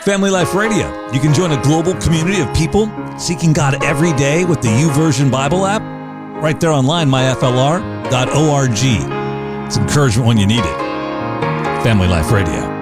Family Life Radio. You can join a global community of people seeking God every day with the YouVersion Bible app right there online, myflr.org. It's encouragement when you need it. Family Life Radio.